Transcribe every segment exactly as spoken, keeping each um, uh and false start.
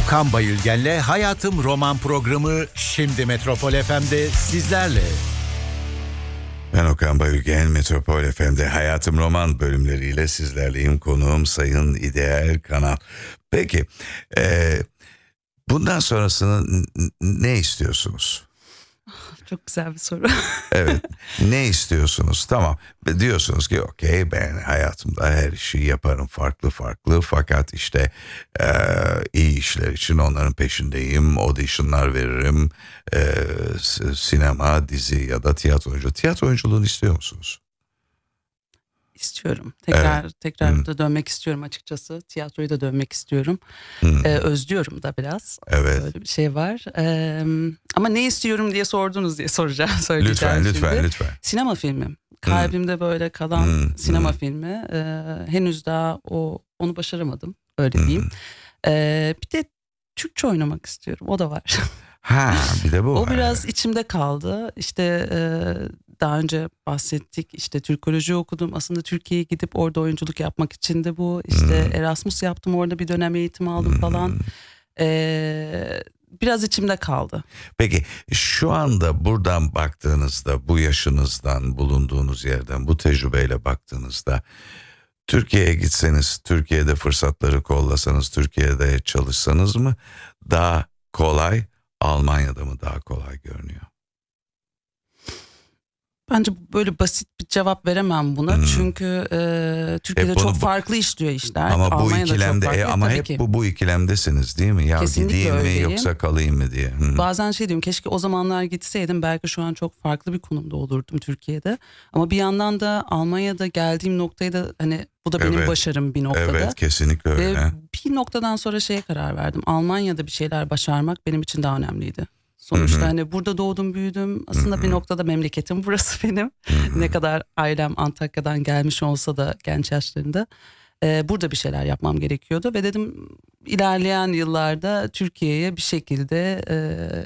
Okan Bayülgen'le Hayatım Roman programı şimdi Metropol F M'de sizlerle. Ben Okan Bayülgen, Metropol F M'de Hayatım Roman bölümleriyle sizlerleyim. Konuğum Sayın İdeal Kanal. Peki, e, bundan sonrasını n- ne istiyorsunuz? Çok güzel bir soru. Evet, ne istiyorsunuz? Tamam, diyorsunuz ki okey, ben hayatımda her işi yaparım farklı farklı. Fakat işte e, iyi işler için onların peşindeyim. Auditionlar veririm. E, sinema, dizi ya da tiyatro oyunculuğu. Tiyatro oyunculuğunu istiyor musunuz? İstiyorum. Tekrar Evet. tekrar Hmm. da dönmek istiyorum açıkçası. Tiyatroyu da dönmek istiyorum. Hmm. Ee, özlüyorum da biraz. Evet. Böyle bir şey var. Ee, ama ne istiyorum diye sordunuz diye soracağım. Söyleyeceğim Lütfen, şimdi. lütfen, lütfen. Sinema filmi. Kalbimde böyle kalan Hmm. sinema Hmm. filmi. Ee, henüz daha o onu başaramadım. Öyle Hmm. diyeyim. Ee, bir de Türkçe oynamak istiyorum. O da var. Ha, bir de bu O var. biraz içimde kaldı. İşte e, daha önce bahsettik. İşte Türkoloji okudum. Aslında Türkiye'ye gidip orada oyunculuk yapmak için de bu. İşte Hmm. Erasmus yaptım. Orada bir dönem eğitim aldım Hmm. falan. Ee, biraz içimde kaldı. Peki şu anda buradan baktığınızda, bu yaşınızdan, bulunduğunuz yerden, bu tecrübeyle baktığınızda Türkiye'ye gitseniz, Türkiye'de fırsatları kollasanız, Türkiye'de çalışsanız mı daha kolay, Almanya'da mı daha kolay görünüyor? Bence böyle basit bir cevap veremem buna. Hmm. Çünkü e, Türkiye'de Hep bunu çok bu- farklı işliyor işler. Ama bu Almanya'da çok ikilemde farklı. e, ama Tabii hep ki. bu bu ikilemdesiniz değil mi? Ya Kesinlikle gideyim mi öyleyim. yoksa kalayım mı diye. Hı. Bazen şey diyorum, keşke o zamanlar gitseydim, belki şu an çok farklı bir konumda olurdum Türkiye'de. Ama bir yandan da Almanya'da geldiğim noktayı da hani bu da benim Evet. başarım bir noktada. Evet, kesinlikle öyle. Ve bir noktadan sonra şeye karar verdim. Almanya'da bir şeyler başarmak benim için daha önemliydi. Sonuçta Hı hı. hani burada doğdum büyüdüm. Aslında Hı hı. bir noktada memleketim burası benim. Hı hı. Ne kadar ailem Antakya'dan gelmiş olsa da genç yaşlarında. Ee, burada bir şeyler yapmam gerekiyordu. Ve dedim ilerleyen yıllarda Türkiye'ye bir şekilde e,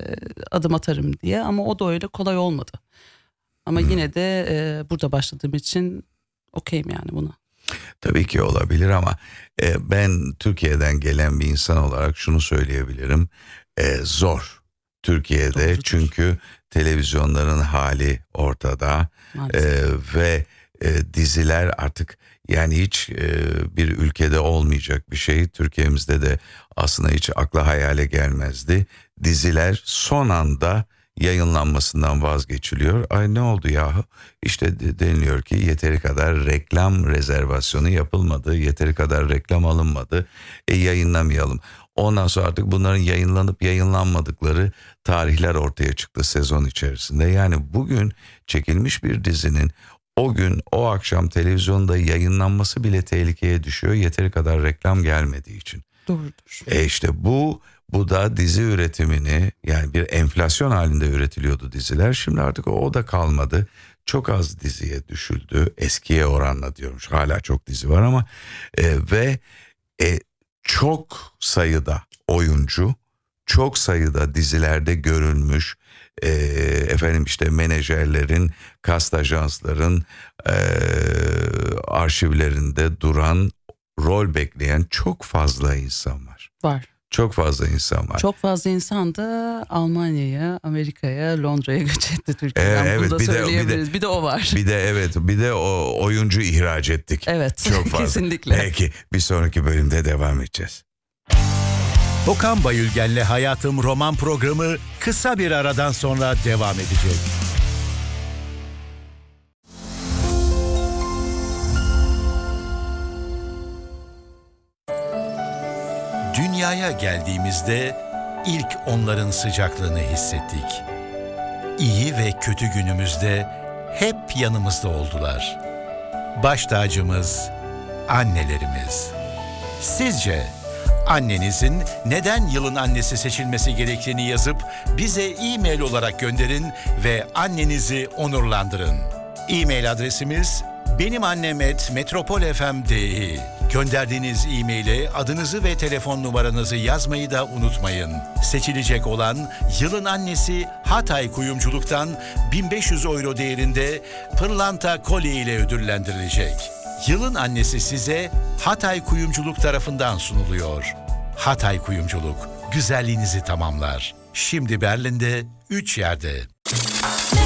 adım atarım diye. Ama o da öyle kolay olmadı. Ama Hı. yine de e, burada başladığım için okeyim yani buna. Tabii ki olabilir ama e, ben Türkiye'den gelen bir insan olarak şunu söyleyebilirim. E, zor. Türkiye'de Doğrudur. çünkü televizyonların hali ortada Maalesef. e, ve e, diziler artık yani hiç e, bir ülkede olmayacak bir şey. Türkiye'mizde de aslında hiç akla hayale gelmezdi. Diziler son anda yayınlanmasından vazgeçiliyor. Ay ne oldu yahu? İşte de- deniliyor ki yeteri kadar reklam rezervasyonu yapılmadı. Yeteri kadar reklam alınmadı. E yayınlamayalım. Ondan sonra artık bunların yayınlanıp yayınlanmadıkları tarihler ortaya çıktı sezon içerisinde. Yani bugün çekilmiş bir dizinin o gün o akşam televizyonda yayınlanması bile tehlikeye düşüyor. Yeteri kadar reklam gelmediği için. Doğrudur. E işte bu bu da dizi üretimini, yani bir enflasyon halinde üretiliyordu diziler. Şimdi artık o, o da kalmadı. Çok az diziye düşüldü. Eskiye oranla diyorum. Hala çok dizi var ama e, ve e, çok sayıda oyuncu, çok sayıda dizilerde görülmüş, e, efendim işte menajerlerin, kast ajansların e, arşivlerinde duran, rol bekleyen çok fazla insan var. Var. Çok fazla insan var. Çok fazla insan da Almanya'ya, Amerika'ya, Londra'ya göç etti Türkiye'den. Evet, Bunu da bir de- bir de- söyleyebiliriz. Bir de, o var. Bir de evet, bir de o oyuncu ihraç ettik. Evet, Çok fazla. kesinlikle. Peki, bir sonraki bölümde devam edeceğiz. Okan Bayülgen'le Hayatım Roman programı kısa bir aradan sonra devam edecek. Dünyaya geldiğimizde ilk onların sıcaklığını hissettik. İyi ve kötü günümüzde hep yanımızda oldular. Baş tacımız annelerimiz. Sizce annenizin neden yılın annesi seçilmesi gerektiğini yazıp bize e-mail olarak gönderin ve annenizi onurlandırın. E-mail adresimiz benimannem et metropol f m nokta d i. Gönderdiğiniz e-maile adınızı ve telefon numaranızı yazmayı da unutmayın. Seçilecek olan yılın annesi Hatay Kuyumculuk'tan bin beş yüz euro değerinde pırlanta kolye ile ödüllendirilecek. Yılın annesi size Hatay Kuyumculuk tarafından sunuluyor. Hatay Kuyumculuk güzelliğinizi tamamlar. Şimdi Berlin'de üç yerde.